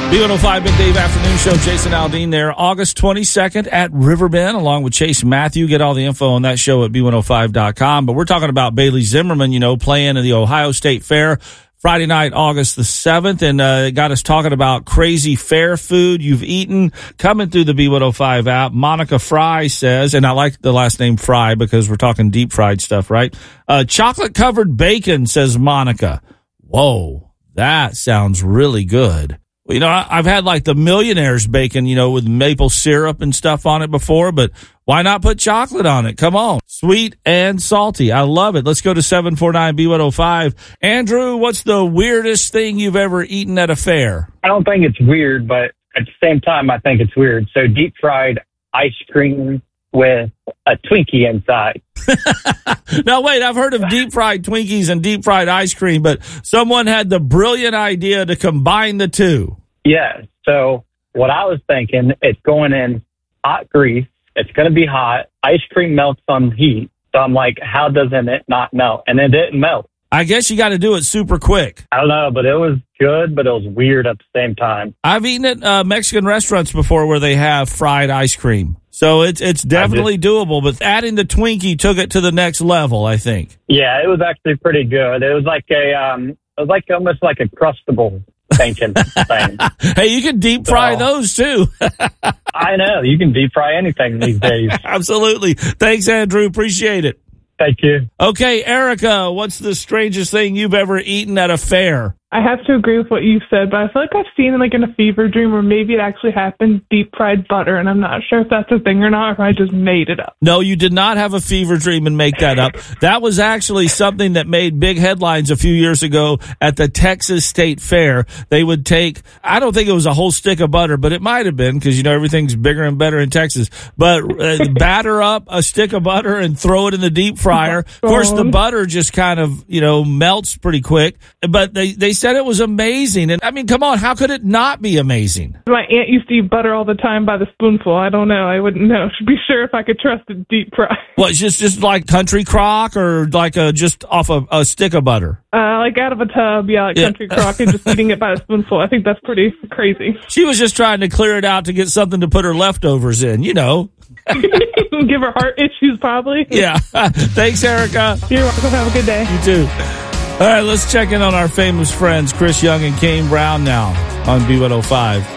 B105 Big Dave Afternoon Show. Jason Aldean there. August 22nd at Riverbend, along with Chase Matthew. Get all the info on that show at B105.com. But we're talking about Bailey Zimmerman, playing at the Ohio State Fair Friday night, August the 7th. And it got us talking about crazy fair food you've eaten. Coming through the B105 app, Monica Fry says, and I like the last name Fry because we're talking deep fried stuff, right? Chocolate-covered bacon, says Monica. Whoa, that sounds really good. Well, I've had like the Millionaire's bacon, with maple syrup and stuff on it before, but why not put chocolate on it? Come on. Sweet and salty. I love it. Let's go to 749-B105. Andrew, what's the weirdest thing you've ever eaten at a fair? I don't think it's weird, but at the same time, I think it's weird. So deep fried ice cream with a Twinkie inside. Now, wait, I've heard of deep fried Twinkies and deep fried ice cream, but someone had the brilliant idea to combine the two. Yeah. So what I was thinking, it's going in hot grease. It's going to be hot. Ice cream melts on heat. So I'm like, how doesn't it not melt? And it didn't melt. I guess you got to do it super quick. I don't know, but it was good, but it was weird at the same time. I've eaten at Mexican restaurants before where they have fried ice cream. So it's definitely doable, but adding the Twinkie took it to the next level, I think. Yeah, it was actually pretty good. It was like almost like a Crustable thinking thing. Hey, you can deep fry those too. I know. You can deep fry anything these days. Absolutely. Thanks, Andrew. Appreciate it. Thank you. Okay, Erica, what's the strangest thing you've ever eaten at a fair? I have to agree with what you said, but I feel like I've seen in a fever dream, or maybe it actually happened, deep fried butter, and I'm not sure if that's a thing or not, or if I just made it up. No, you did not have a fever dream and make that up. That was actually something that made big headlines a few years ago at the Texas State Fair. They would take, I don't think it was a whole stick of butter, but it might have been because, everything's bigger and better in Texas. But batter up a stick of butter and throw it in the deep fryer. Of course, the butter just kind of, melts pretty quick. But they said it was amazing. And I mean, come on, how could it not be amazing? My aunt used to eat butter all the time by the spoonful. I don't know. I wouldn't know. Should be sure if I could trust it deep fry. What, just like Country Crock or like just off a stick of butter? Like out of a tub, like Country Crock, and just eating it by a spoonful. I think that's pretty crazy. She was just trying to clear it out to get something to put her leftovers in, Give her heart issues, probably. Yeah. Thanks, Erica. You're welcome. Have a good day. You too. All right, let's check in on our famous friends, Chris Young and Kane Brown now on B105.